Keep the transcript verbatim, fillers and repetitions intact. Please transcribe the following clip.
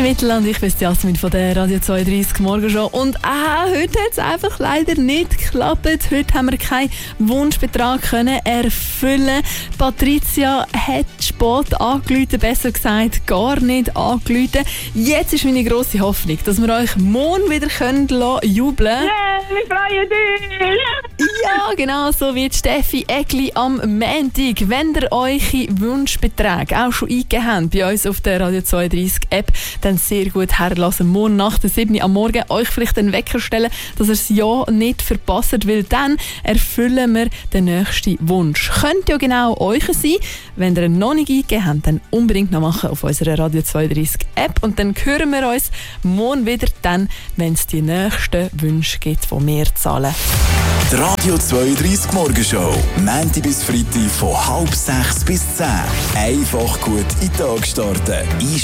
Mittelland, ich bin Jasmin von der Radio zweiunddreißig Morgenshow. Und ah, heute hat es einfach leider nicht geklappt. Heute haben wir keinen Wunschbetrag können erfüllen. Patricia hat spät angerufen, besser gesagt gar nicht angerufen. Jetzt ist meine grosse Hoffnung, dass wir euch morgen wieder können jubeln können. Yeah, wir freuen uns! Ja, genau so wie Steffi Egli am Montag. Wenn ihr eure Wunschbeträge auch schon eingegeben habt bei uns auf der Radio zweiunddreißig App, dann sehr gut herlassen. Morgen nach der sieben Uhr am Morgen euch vielleicht den Wecker stellen, dass ihr es ja nicht verpasst, weil dann erfüllen wir den nächsten Wunsch. Könnte ja genau euch sein. Wenn ihr ihn noch nicht eingegeben habt, dann unbedingt noch machen auf unserer Radio zweiunddreißig App und dann hören wir uns morgen wieder, dann, wenn es die nächsten Wünsche gibt, die wir zahlen. Die Radio zweiunddreißig Morgenshow. Montag bis Freitag von halb sechs bis zehn. Einfach gut in den Tag starten.